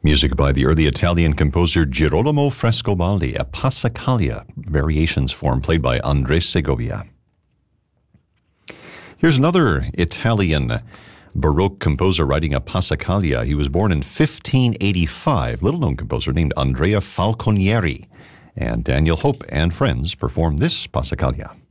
Music by the early Italian composer Girolamo Frescobaldi, a Passacaglia variations form played by Andres Segovia. Here's another Italian Baroque composer writing a Passacaglia. He was born in 1585, little-known composer named Andrea Falconieri. And Daniel Hope and friends perform this Passacaglia.